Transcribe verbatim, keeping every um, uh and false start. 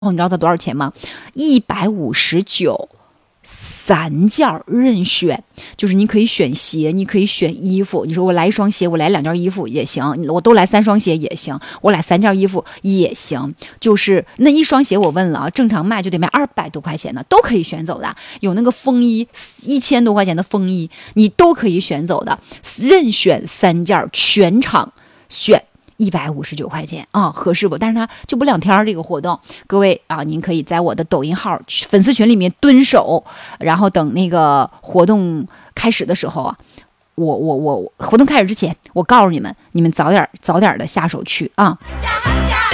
哦，你知道它多少钱吗？一百五十九，三件任选，就是你可以选鞋，你可以选衣服。你说我来一双鞋，我来两件衣服也行，我都来三双鞋也行，我来三件衣服也行。就是那一双鞋，我问了啊，正常卖就得卖二百多块钱呢，都可以选走的。有那个风衣，一千多块钱的风衣，你都可以选走的，任选三件，全场选。一百五十九块钱啊，合适不？但是它就不两天这个活动，各位啊，您可以在我的抖音号粉丝群里面蹲守，然后等那个活动开始的时候啊，我我我活动开始之前，我告诉你们，你们早点早点的下手去啊。